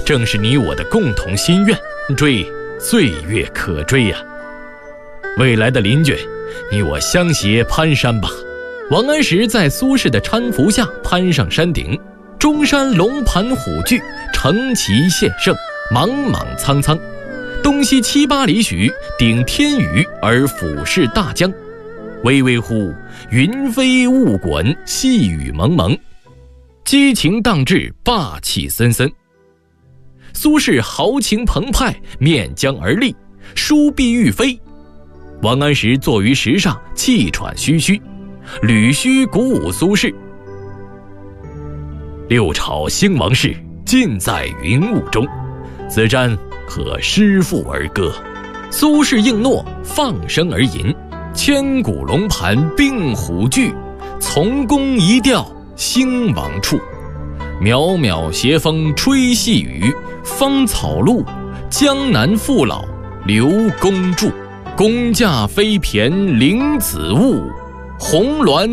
正是你我的共同心愿，追岁月可追呀。未来的邻居，你我相携攀山吧。王安石在苏轼的搀扶下攀上山顶，中山龙盘虎踞，成其献盛，莽莽苍苍，东西7、8里许，顶天宇而俯视大江。巍巍乎，云飞雾滚，细雨蒙蒙，激情荡至，霸气森森。苏轼豪情澎湃，面江而立，书必欲飞。王安石坐于石上，气喘吁吁，捋须鼓舞苏轼。六朝兴亡事，尽在云雾中，此瞻可诗赋而歌。苏轼应诺，放声而吟，千古龙盘并虎踞，从宫一调兴亡处。渺渺斜风吹细雨，芳草露，江南父老留公著。宫驾飞骈凌子雾，红鸾